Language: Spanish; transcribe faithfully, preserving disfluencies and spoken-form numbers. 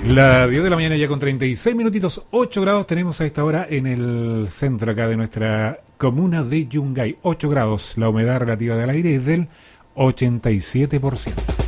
La diez de la mañana ya con treinta y seis minutitos, ocho grados tenemos a esta hora en el centro acá de nuestra comuna de Yungay. ocho grados, la humedad relativa del aire es del ochenta y siete por ciento.